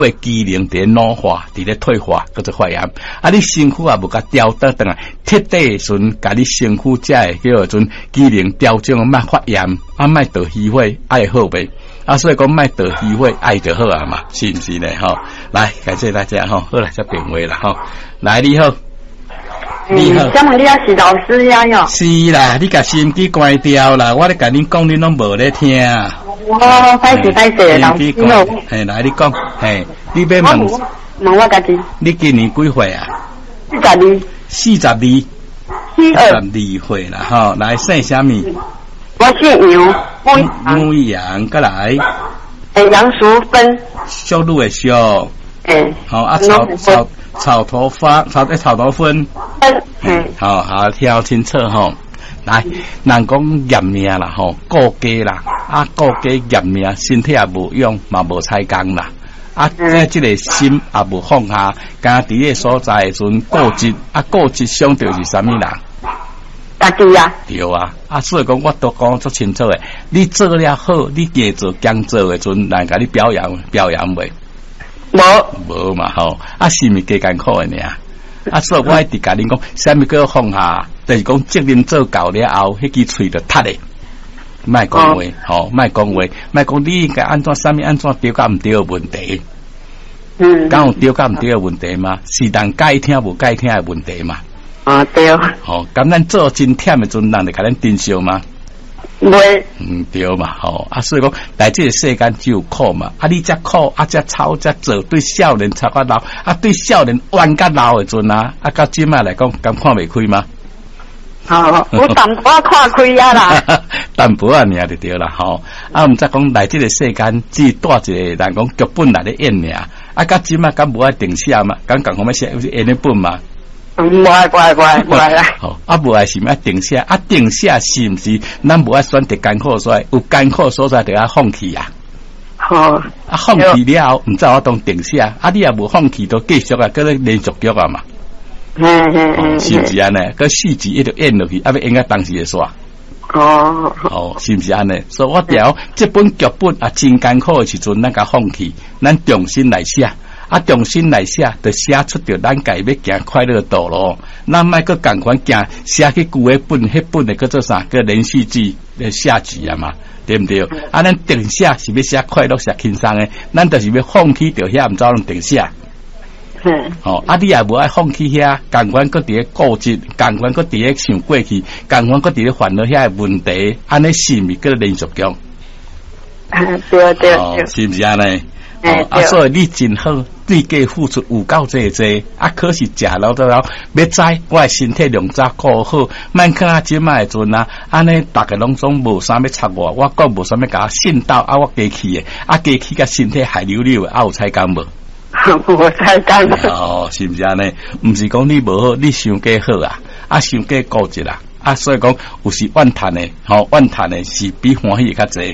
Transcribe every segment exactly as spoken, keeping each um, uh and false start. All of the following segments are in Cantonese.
会机能伫老化，伫咧退化，叫做发炎。啊，你身躯也无甲调得等啊，彻底阵甲你身躯才会叫做阵机能调整，莫发炎，啊，莫得虚火，爱好袂。啊，所以讲莫得虚火，爱就好啊嘛，是毋是呢？吼，来，感谢大家吼，好啦，再变话啦吼，来你好。你好， 想问你也是老师呀？哟， 是啦，你甲收音机关掉啦，我咧甲恁讲，恁拢无咧听。 我歹势歹势，老师哦。 嘿，来你讲，嘿，你要问问我家己。你今年几岁啊？ 四十二。 四十二。四十二岁啦，吼，来姓啥物？ 我姓杨， 母羊，过来。 诶，杨淑芬。 小女的小。诶。好啊，草草。草头发，草诶草头分，嗯，好好挑清楚吼。来，人讲验命啦吼，顾家啦，啊顾家验命，身体也无用，嘛无采工啦。啊，即即个心也无放下，家己个所在阵固执，啊固执相对是啥物人？ 家己啊。对啊，啊所以讲我都讲足清楚诶，你做了好，你加做强做诶阵，人甲你表扬表扬袂？无无嘛吼，啊是咪加艰苦诶尔？啊，所以我一直甲恁讲，啥物叫放下，就是讲责任做够了后，迄支喙就塌诶。莫讲话，吼，莫讲话，莫讲你应该安怎啥物安怎对甲毋对诶问题。嗯，敢有对甲毋对诶问题吗？是人该听无该听诶问题嘛？ 啊对。 吼，咁咱做真忝诶阵，人就甲咱珍惜吗？ 袂， 嗯对嘛，吼啊，所以讲来这个世间只有苦嘛，啊你只苦啊只操只做，对少年操甲老，啊对少年冤甲老的阵啊，啊到今仔来讲，敢看袂开吗？ 好，我淡薄仔看开啊啦， 淡薄仔尔就对啦，吼啊，毋则讲来这个世间只带一个人讲剧本来咧演尔，啊到今仔敢无爱定写嘛，敢共我们写演咧本嘛？ 唔爱，不爱，不爱，不爱啦。 好，啊，无爱是毋爱定写，啊，定写是毋是？咱无爱选择艰苦所在，有艰苦所在就要放弃啊。好，啊，放弃了后，毋知我当定写，啊，你也无放弃，都继续啊，搁咧连续剧啊嘛。嗯嗯嗯，是毋是安尼？搁四集一直演落去，啊，要演到当时的煞。哦，哦，是毋是安尼？所以我调这本剧本啊，真艰苦的时阵，咱甲放弃，咱重新来写。啊，重新来写，就写出着咱家要行快乐的道路。咱莫搁共款行写去旧诶本，迄本诶叫做啥？叫连续剧诶下集啊嘛，对毋对？啊，咱定写是要写快乐、写轻松诶，咱就是要放弃着遐，毋知用定写。嗯。哦，啊，你也无爱放弃遐，共款搁伫咧固执，共款搁伫咧想过去，共款搁伫咧烦恼遐诶问题，安尼是毋是叫连续剧？ 对对对， 是毋是安尼？哦，啊，所以你真好，对家付出有够济济，啊，可是食了都了，要知我诶身体量早顾好，莫看啊即摆阵啊，安尼逐个拢总无啥要插我，我讲无啥要甲我信道，啊，我加去诶，啊，加去甲身体害溜溜诶，啊，有采工无？ 无采工。 哦，是毋是安尼？毋是讲你无好，你想加好啊，啊，想加固执啦，啊，所以讲有时怨叹诶，吼，怨叹诶是比欢喜较济。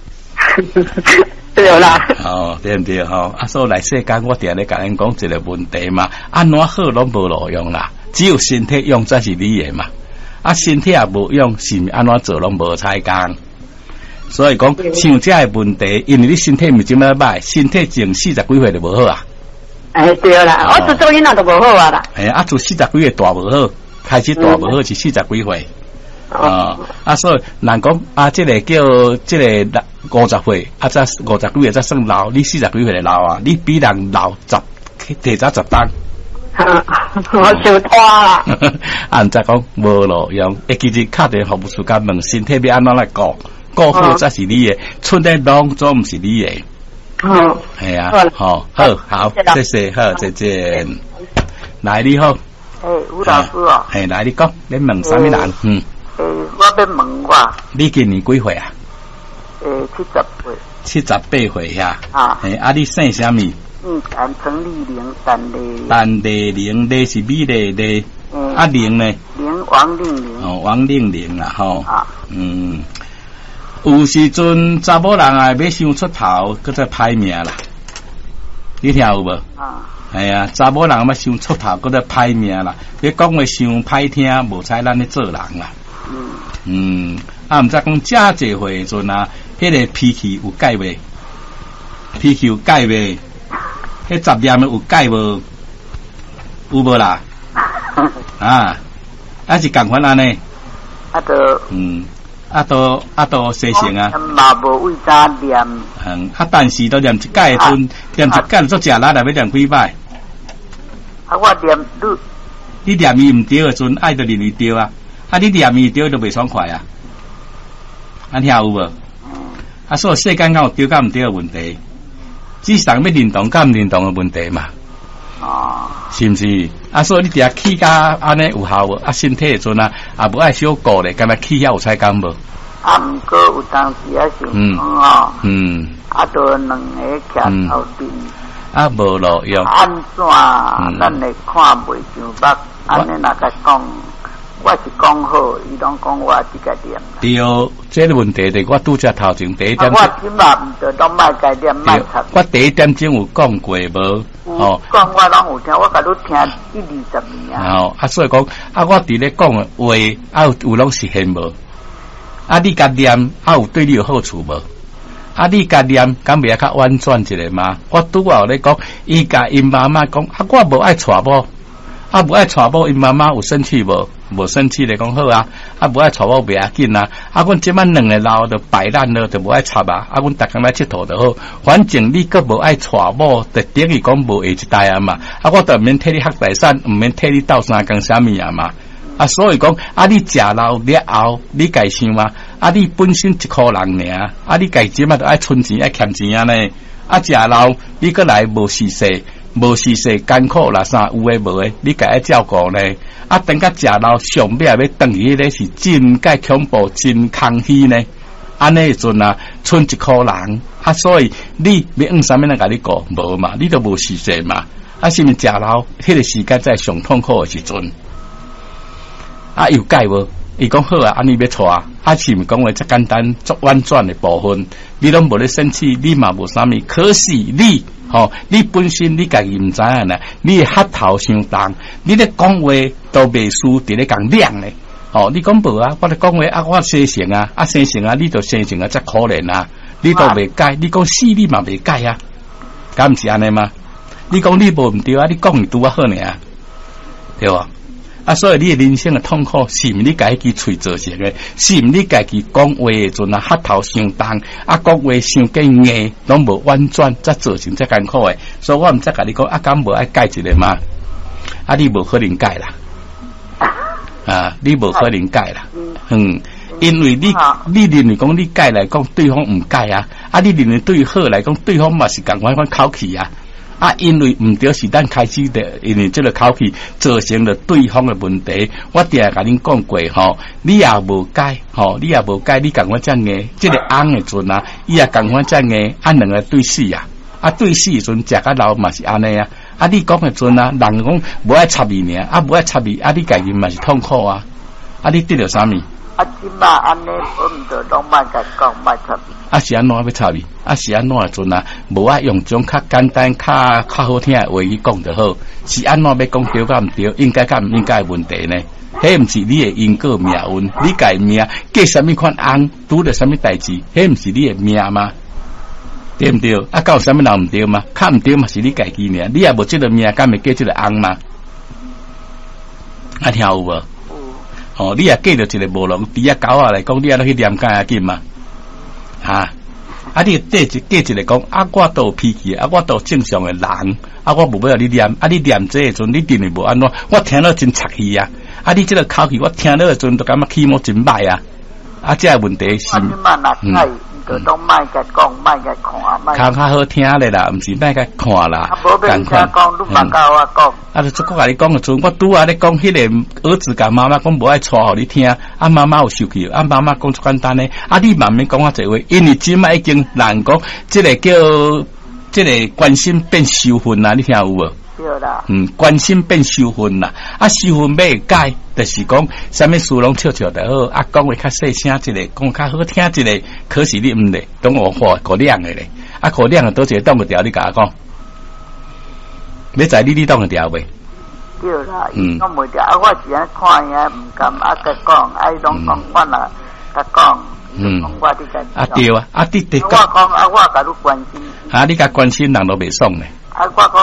对啦， 哦，对毋对吼？啊，所以来世间我定咧甲恁讲一个问题嘛，安怎好拢无路用啦，只有身体用才是你的嘛。啊，身体也无用，是毋安怎做拢无采工。所以讲，像这个问题，因为你身体毋怎么歹，身体前四十几岁就无好啊。 哎，对啦，我自做囡仔都无好啊啦。 哎，啊，自四十几岁大无好，开始大无好是四十几岁。啊、哦，啊，所以人讲啊，这个叫这个五十岁，啊，才五十几岁才算老，你四十几岁的老啊，你比人老十提早十档。 我想拖啦。 啊，毋知讲无路用，诶，其实敲电服务处甲问身体要安怎来顾，顾好才是你的，剩的拢总毋是你的。哦，系啊，好，好，好，谢谢，好，再见。来，你好。 诶，吴老师哦。 系，来，你讲，你问啥物人？嗯。 诶，我要问我。 你今年几岁啊？ 诶，七十岁。 七十八岁呀。 啊。 诶，啊，你姓啥物？ 嗯，陈陈丽玲，陈丽。 陈丽玲，丽是美丽丽。嗯。啊，玲呢？ 玲王令玲。 哦，王令玲啦，吼。 啊。 嗯。有时阵查某人啊，要想出头，搁再歹命啦。你听有无？ 啊。系啊，查某人要想出头，搁再歹命啦。你讲话伤歹听，无采咱咧做人啦。嗯，嗯，啊，毋知讲正济岁阵啊，迄个脾气有改未？脾气有改未？ 迄十念有改无？有无啦？啊，还是共款安尼？ 啊，都嗯，啊都啊都西成啊。 嘛无为啥念？ 嗯，啊，但是都念一改阵，念一改做食力来要念几摆？ 啊，我念你， 你念伊唔对的阵，爱就认为对啊。啊，你念伊对就袂爽快啊。啊，听有无？啊，所以世间有对甲唔对的问题，只是人要认同甲唔认同的问题嘛。 哦， 是毋是？啊，所以你伫遐起甲安尼有效无？啊，身体的阵啊，也无爱小顾咧，干嘛起遐有彩感无？ 啊，毋过有当时啊想讲哦， 嗯， 啊，都两个徛头顶， 啊，无路用。 安怎咱会看袂上目？安尼若甲讲，我是讲好，伊拢讲我即个点。 对，这个问题的我拄则头前第一点。 我即嘛毋着拢卖概念卖插。 我第一点钟有讲过无？ 哦，讲我拢有听，我甲你听一二十年啊。 哦，啊，所以讲啊，我伫咧讲的话啊，有有拢实现无？啊，你家念啊，有对你有好处无？啊，你家念敢袂较婉转一个嘛？我拄啊有咧讲，伊甲因妈妈讲啊，我无爱娶某。啊，无爱娶某，因妈妈有生气无？无生气咧，讲好啊。啊，无爱娶某袂要紧啊。啊，阮即摆两个老着摆烂了，就无爱插啊。啊，阮逐工来佚佗就好。反正你阁无爱娶某，就等于讲无下一代啊嘛。啊，我着毋免替你学财产，毋免替你斗三工啥物啊嘛。啊，所以讲啊，你食老了后，你家想啊，啊，你本身一箍人尔，啊，你家即摆着爱存钱爱欠钱啊呢。啊，食老你阁来无事势。无事势艰苦啦，啥有诶无诶，你家爱照顾呢？啊，等甲食老上尾要等于迄个是真介恐怖、真空虚呢？安尼时阵啊，剩一箍人啊，所以你要用啥物人甲你过无嘛？你都无事势嘛？啊，是毋食老迄个时间在上痛苦诶时阵，啊有改无？伊讲好啊，安尼要错啊，啊是毋讲话遮简单、足婉转诶部分，你拢无咧生气，你嘛无啥物，可是你。哦，你本身你家己毋知影呢，你的舌头伤重，你咧讲话都袂输伫咧讲亮咧。哦，你讲无啊？我咧讲话啊，我生性啊，啊生性啊，你就生性啊，则可怜啊，你都袂改，你讲死你嘛袂改啊，敢毋是安尼吗？你讲你无毋对啊，你讲你拄啊好尔，对无？啊，所以你的人生的痛苦，是毋你家己喙造成的？是毋你家己讲话的阵啊，舌头伤重，啊，讲话伤紧硬，拢无婉转，才造成遮艰苦的。所以我毋则甲你讲，啊，敢无爱改一个嘛？啊，你无可能改啦，啊，你无可能改啦，嗯，因为你你认为讲你改来讲，对方毋改啊，啊，你认为对好来讲，对方嘛是共款款口气啊。啊，因为毋对是咱开始的，因为这个口气造成了对方的问题。我定甲恁讲过吼，你也无改吼，你也无改，你共我遮硬，这个翁的阵啊，伊也共我遮硬，啊两个对死啊，啊对死的阵食甲老嘛是安尼啊，啊你讲的阵啊，人讲无爱插伊尔，啊无爱插伊，啊你家己嘛是痛苦啊，啊你得了啥物？ 啊，即摆安尼，我毋着拢莫甲讲，莫插伊。 啊是安怎要插伊？啊是安怎的阵啊？无爱用种较简单、较较好听的话去讲就好。是安怎要讲对甲毋对？应该甲毋应该的问题呢？迄毋是你的因果命运，你家命嫁什么款翁，拄着什么代志？迄毋是你的命吗？对毋对？啊，搞什么人毋对吗？较毋对嘛是你家己呢？你也无这个命，敢会嫁这个翁吗？啊，听有无？哦，你也嫁着一个无龙，猪啊狗啊来讲，你也落去念干啊紧嘛？啊，啊你嫁一嫁一个讲，啊我都有脾气，啊我都有正常的人，啊我无要你念，啊你念这个阵，你定会无安怎？我听了真插气啊！啊你这个口气，我听了阵都感觉气毛真歹啊！啊这个问题是， 嗯。就拢莫甲讲，莫甲看，莫较较好听咧啦，毋是莫甲看啦。 啊，无别人讲，你莫甲我讲。啊， 就我甲你讲个阵，我拄啊咧讲，迄个儿子甲妈妈讲无爱娶互你听，啊妈妈有受气，啊妈妈讲出简单咧，啊你慢慢讲我一话，因为即摆已经人讲，即个叫即个关心变羞愤啦，你听有无？ 对啦， 嗯，关心变羞愤啦，啊羞愤要改，就是讲啥物事拢笑笑就好，啊讲话较细声一个，讲较好听一个，可是你毋咧，当我话可亮的咧，啊可亮的倒一个当个调，你甲我讲，要知你你当个调袂？ 对啦，嗯，我袂调，啊我是安看伊毋甘啊甲讲，啊伊拢讲我啦，甲讲。嗯，我啲个啊对啊，啊啲啲。 我讲啊，我甲你关心。 啊，你甲关心人都袂爽咧。 啊，我